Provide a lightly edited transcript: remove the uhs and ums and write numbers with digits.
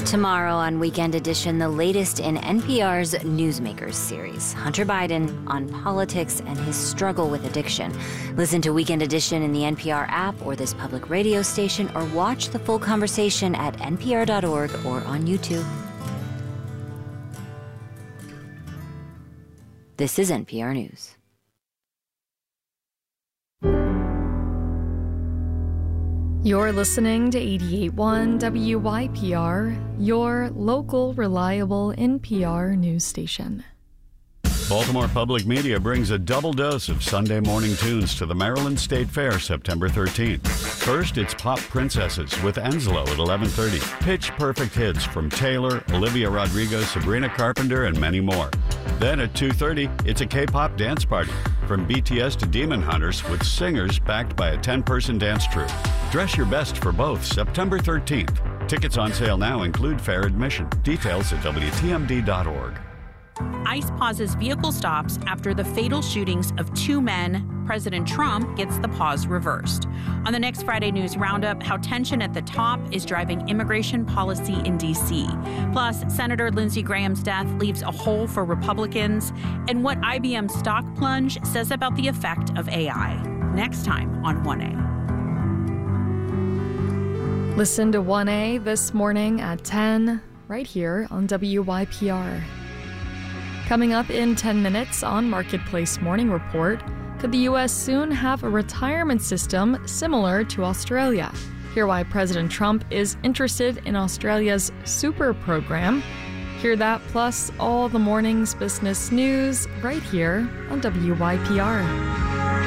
Tomorrow on Weekend Edition, the latest in NPR's Newsmakers series, Hunter Biden on politics and his struggle with addiction. Listen to Weekend Edition in the NPR app or this public radio station, or watch the full conversation at npr.org or on YouTube. This is NPR News. You're listening to 88.1 WYPR, your local, reliable NPR news station. Baltimore Public Media brings a double dose of Sunday morning tunes to the Maryland State Fair September 13th. First, it's Pop Princesses with Enzlo at 11:30. Pitch perfect hits from Taylor, Olivia Rodrigo, Sabrina Carpenter, and many more. Then at 2:30, it's a K-pop dance party from BTS to Demon Hunters with singers backed by a 10-person dance troupe. Dress your best for both September 13th. Tickets on sale now include fair admission. Details at WTMD.org. ICE pauses vehicle stops after the fatal shootings of two men. President Trump gets the pause reversed. On the next Friday News Roundup, how tension at the top is driving immigration policy in D.C. Plus, Senator Lindsey Graham's death leaves a hole for Republicans, and what IBM's stock plunge says about the effect of AI. Next time on 1A. Listen to 1A this morning at 10, right here on WYPR. Coming up in 10 minutes on Marketplace Morning Report, could the U.S. soon have a retirement system similar to Australia? Hear why President Trump is interested in Australia's super program. Hear that plus all the morning's business news right here on WYPR.